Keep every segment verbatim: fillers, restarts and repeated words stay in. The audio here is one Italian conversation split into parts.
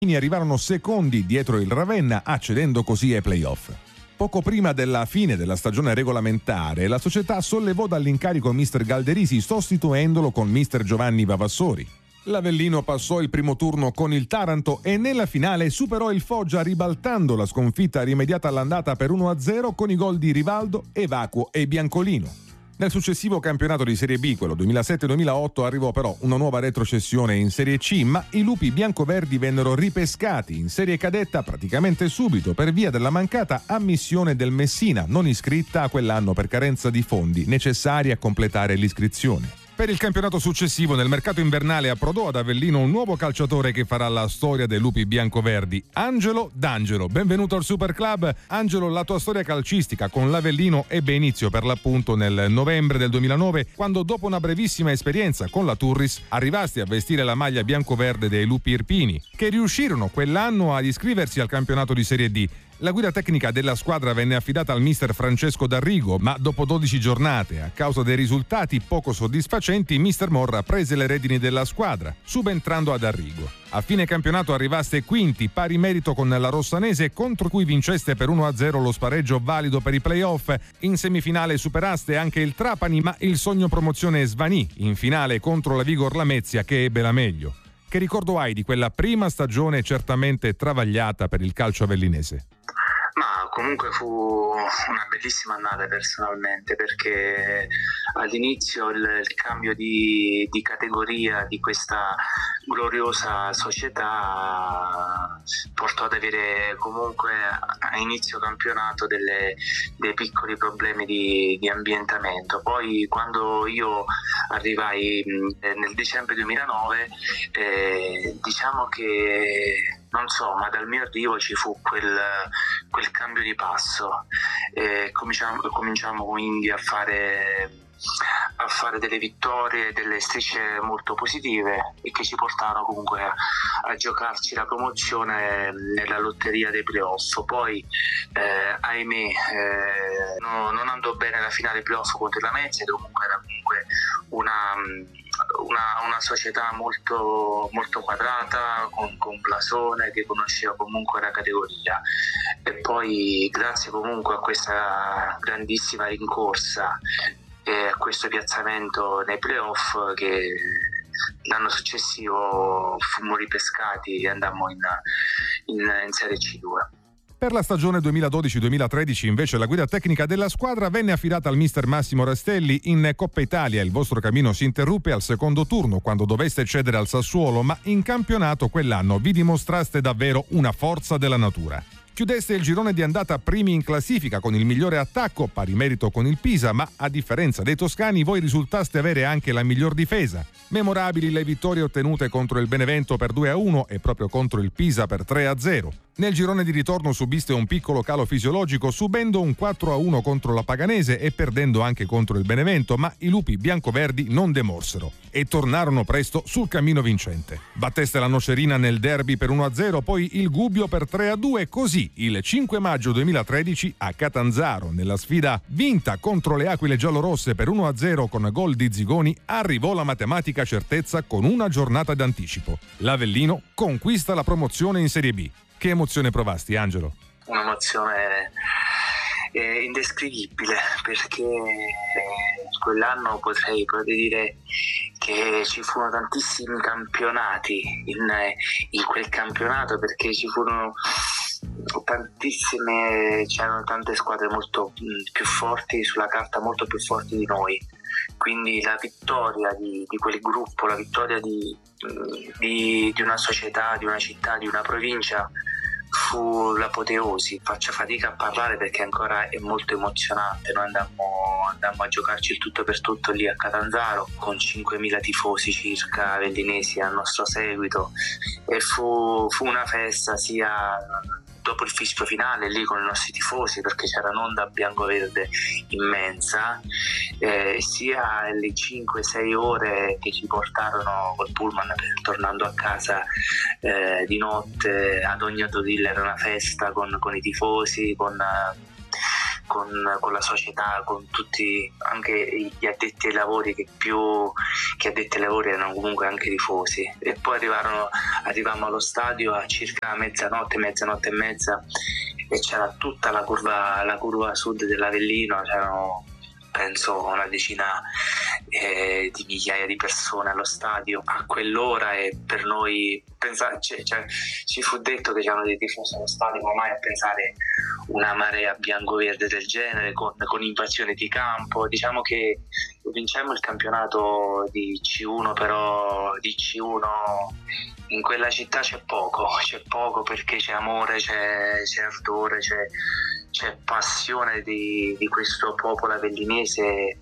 arrivarono secondi dietro il Ravenna, accedendo così ai play-off. Poco prima della fine della stagione regolamentare, la società sollevò dall'incarico mister Galderisi sostituendolo con mister Giovanni Vavassori. L'Avellino passò il primo turno con il Taranto e nella finale superò il Foggia ribaltando la sconfitta rimediata all'andata per uno a zero con i gol di Rivaldo, Evacuo e Biancolino. Nel successivo campionato di Serie B, quello duemilasette duemilaotto, arrivò però una nuova retrocessione in Serie C, ma i lupi biancoverdi vennero ripescati in Serie Cadetta praticamente subito per via della mancata ammissione del Messina, non iscritta a quell'anno per carenza di fondi necessari a completare l'iscrizione. Per il campionato successivo, nel mercato invernale approdò ad Avellino un nuovo calciatore che farà la storia dei lupi biancoverdi, Angelo D'Angelo. Benvenuto al Super Club. Angelo, la tua storia calcistica con l'Avellino ebbe inizio per l'appunto nel novembre del duemilanove, quando dopo una brevissima esperienza con la Turris arrivasti a vestire la maglia biancoverde dei lupi irpini, che riuscirono quell'anno ad iscriversi al campionato di Serie D. La guida tecnica della squadra venne affidata al mister Francesco D'Arrigo, ma dopo dodici giornate, a causa dei risultati poco soddisfacenti, mister Morra prese le redini della squadra, subentrando ad D'Arrigo. A fine campionato arrivaste quinti, pari merito con la Rossanese, contro cui vinceste per uno a zero lo spareggio valido per i play-off. In semifinale superaste anche il Trapani, ma il sogno promozione svanì in finale contro la Vigor Lamezia, che ebbe la meglio. Che ricordo hai di quella prima stagione certamente travagliata per il calcio avellinese? Ma comunque fu una bellissima annata personalmente, perché all'inizio il, il cambio di, di categoria di questa gloriosa società portò ad avere comunque a inizio campionato delle, dei piccoli problemi di, di ambientamento. Poi quando io arrivai nel dicembre duemilanove, eh, diciamo che non so, ma dal mio arrivo ci fu quel, quel cambio di passo. Eh, cominciamo, cominciamo quindi a fare, a fare delle vittorie, delle strisce molto positive e che ci portarono comunque a, a giocarci la promozione nella lotteria dei playoff. Poi, eh, ahimè, eh, no, non andò bene la finale playoff contro la Lamezia, che comunque era comunque una... Una, una società molto, molto quadrata, con, con blasone, che conosceva comunque la categoria. E poi grazie comunque a questa grandissima rincorsa e a questo piazzamento nei playoff, che l'anno successivo fummo ripescati e andammo in, in, in Serie C due. Per la stagione duemiladodici duemilatredici invece la guida tecnica della squadra venne affidata al mister Massimo Rastelli. In Coppa Italia il vostro cammino si interruppe al secondo turno quando doveste cedere al Sassuolo, ma in campionato quell'anno vi dimostraste davvero una forza della natura. Chiudeste il girone di andata primi in classifica con il migliore attacco, pari merito con il Pisa, ma a differenza dei toscani voi risultaste avere anche la miglior difesa. Memorabili le vittorie ottenute contro il Benevento per due a uno e proprio contro il Pisa per tre a zero. Nel girone di ritorno subiste un piccolo calo fisiologico subendo un quattro a uno contro la Paganese e perdendo anche contro il Benevento, ma i lupi biancoverdi non demorsero e tornarono presto sul cammino vincente. Batteste la Nocerina nel derby per uno a zero, poi il Gubbio per tre a due, così il cinque maggio duemilatredici a Catanzaro, nella sfida vinta contro le Aquile giallorosse per uno a zero con gol di Zigoni, arrivò la matematica certezza con una giornata d'anticipo. L'Avellino conquista la promozione in Serie B. Che emozione provasti, Angelo? Un'emozione eh, indescrivibile, perché quell'anno potrei, potrei dire che ci furono tantissimi campionati in, in quel campionato, perché ci furono tantissime, c'erano tante squadre molto mh, più forti sulla carta, molto più forti di noi. Quindi la vittoria di, di quel gruppo, la vittoria di, di, di una società, di una città, di una provincia fu l'apoteosi. Faccio fatica a parlare perché ancora è molto emozionante. Noi andammo, andammo a giocarci il tutto per tutto lì a Catanzaro con cinquemila tifosi circa avellinesi al nostro seguito e fu, fu una festa sia dopo il fischio finale lì con i nostri tifosi, perché c'era un'onda bianco-verde immensa, eh, sia le cinque sei ore che ci portarono col pullman tornando a casa eh, di notte. Ad ogni Odile era una festa con, con i tifosi, con, con, con la società, con tutti anche gli addetti ai lavori, che più che addetti ai lavori erano comunque anche tifosi. E poi arrivarono, arrivavamo allo stadio a circa mezzanotte, mezzanotte e mezza, e c'era tutta la curva, la curva sud dell'Avellino, c'erano penso una decina eh, di migliaia di persone allo stadio a quell'ora, e per noi pensa, cioè, cioè, ci fu detto che c'erano dei tifosi allo stadio, ma mai a pensare una marea bianco-verde del genere con, con invasione di campo. Diciamo che vincemmo il campionato di C uno, però di C uno in quella città c'è poco, c'è poco perché c'è amore, c'è, c'è ardore, c'è, c'è passione di, di questo popolo avellinese,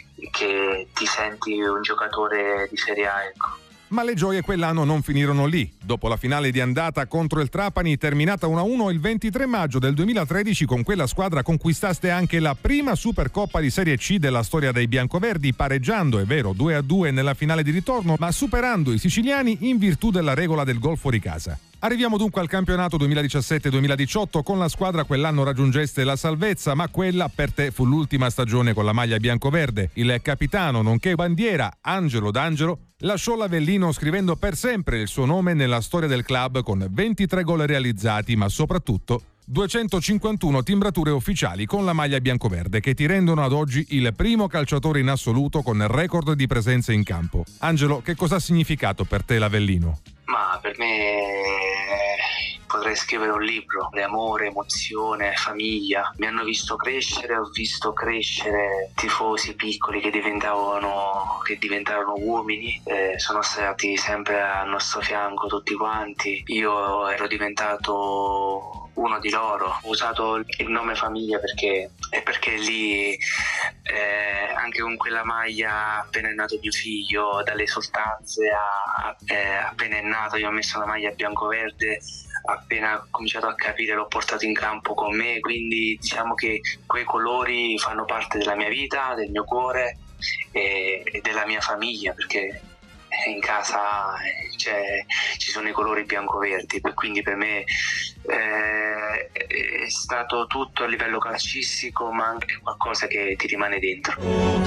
che ti senti un giocatore di Serie A, ecco. Ma le gioie quell'anno non finirono lì. Dopo la finale di andata contro il Trapani, terminata uno a uno, il ventitré maggio del duemilatredici, con quella squadra conquistaste anche la prima Supercoppa di Serie C della storia dei biancoverdi, pareggiando, è vero, due a due nella finale di ritorno, ma superando i siciliani in virtù della regola del gol fuori casa. Arriviamo dunque al campionato duemiladiciassette duemiladiciotto. Con la squadra quell'anno raggiungeste la salvezza, ma quella per te fu l'ultima stagione con la maglia biancoverde. Il capitano, nonché bandiera, Angelo D'Angelo, lasciò l'Avellino scrivendo per sempre il suo nome nella storia del club, con ventitré gol realizzati, ma soprattutto duecentocinquantuno timbrature ufficiali con la maglia biancoverde, che ti rendono ad oggi il primo calciatore in assoluto con record di presenze in campo. Angelo, che cosa ha significato per te l'Avellino? Ma per me potrei scrivere un libro di amore, emozione, famiglia. Mi hanno visto crescere, ho visto crescere tifosi piccoli che diventavano che diventarono uomini, eh, sono stati sempre al nostro fianco tutti quanti. Io ero diventato uno di loro. Ho usato il nome famiglia perché è perché lì eh, anche con quella maglia, appena è nato mio figlio, dalle esultanze a eh, appena è nato io ho messo la maglia bianco-verde, appena ho cominciato a capire l'ho portato in campo con me, quindi diciamo che quei colori fanno parte della mia vita, del mio cuore e, e della mia famiglia, perché in casa cioè, ci sono i colori bianco-verdi, quindi per me eh, è stato tutto a livello calcistico, ma anche qualcosa che ti rimane dentro.